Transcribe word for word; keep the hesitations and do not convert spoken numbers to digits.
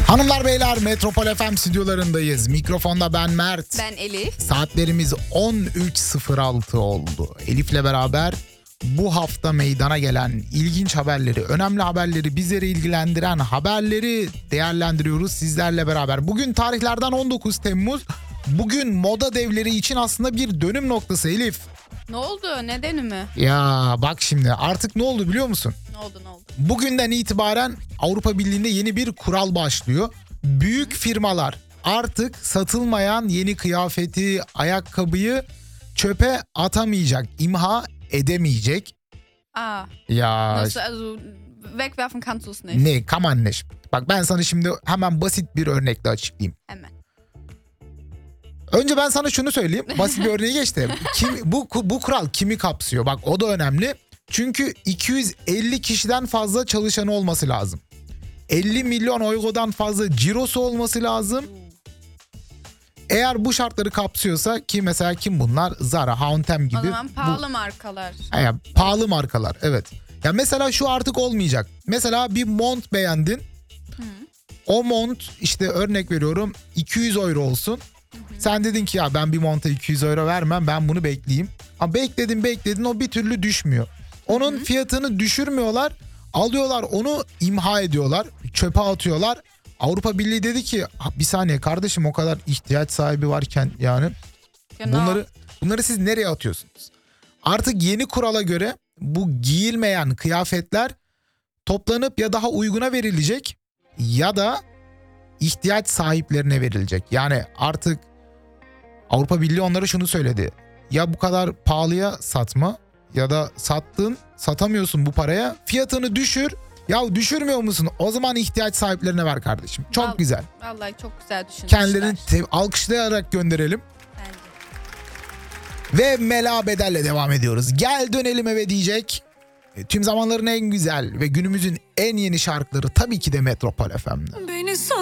Hanımlar beyler, Metropol F M stüdyolarındayız. Mikrofonda ben Mert. Ben Elif. Saatlerimiz on üç sıfır altı oldu. Elif'le beraber bu hafta meydana gelen ilginç haberleri, önemli haberleri, bizleri ilgilendiren haberleri değerlendiriyoruz sizlerle beraber. Bugün tarihlerden on dokuz Temmuz. Bugün moda devleri için aslında bir dönüm noktası Elif. Ne oldu? Ne dönümü? Ya bak şimdi artık ne oldu biliyor musun? Ne oldu ne oldu? Bugünden itibaren Avrupa Birliği'nde yeni bir kural başlıyor. Büyük firmalar artık satılmayan yeni kıyafeti, ayakkabıyı çöpe atamayacak, imha edemeyecek. Ah. Ya Nasıl, also, wegwerfen kannst du es nicht. ne, come on Neş. Bak ben sana şimdi hemen basit bir örnekle açıklayayım. Hemen. Önce ben sana şunu söyleyeyim. Basit bir örneği geçti. Kim, bu, bu kural kimi kapsıyor? Bak o da önemli. Çünkü iki yüz elli kişiden fazla çalışanı olması lazım. elli milyon eurodan fazla cirosu olması lazım. Eğer bu şartları kapsıyorsa, ki mesela kim bunlar? Zara, H and M gibi. O zaman pahalı bu, markalar. yani pahalı markalar, evet. Ya mesela şu artık olmayacak. Mesela bir mont beğendin. Hı. O mont işte örnek veriyorum iki yüz euro olsun. Hı hı. Sen dedin ki ya ben bir monta iki yüz euro vermem, ben bunu bekleyeyim. Ama bekledin bekledin o bir türlü düşmüyor. Onun Hı-hı. fiyatını düşürmüyorlar. Alıyorlar onu, imha ediyorlar. Çöpe atıyorlar. Avrupa Birliği dedi ki bir saniye kardeşim, o kadar ihtiyaç sahibi varken yani bunları bunları siz nereye atıyorsunuz? Artık yeni kurala göre bu giyilmeyen kıyafetler toplanıp ya daha uyguna verilecek ya da ihtiyaç sahiplerine verilecek. Yani artık Avrupa Birliği onlara şunu söyledi. Ya bu kadar pahalıya satma ya da sattın, satamıyorsun bu paraya, fiyatını düşür. Ya düşürmüyor musun? O zaman ihtiyaç sahiplerine ver kardeşim. Çok Vallahi, güzel. Vallahi çok güzel düşünmüşler. Kendilerini te- alkışlayarak gönderelim. Bence. Ve Mela Bedel'le devam ediyoruz. Gel dönelim eve diyecek. Tüm zamanların en güzel ve günümüzün en yeni şarkıları tabii ki de Metropol F M'de. Beni